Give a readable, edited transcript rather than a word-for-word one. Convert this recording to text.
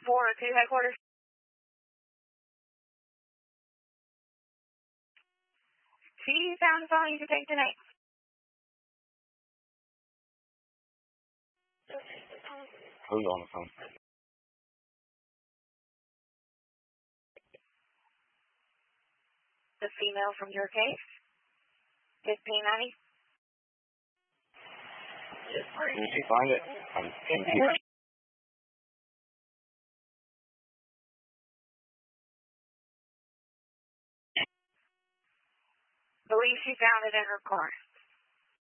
402 headquarters. She found a phone you can take tonight. Who's on the phone? The female from your case. 1590. Can she find it? I'm confused. Believe she found it in her car.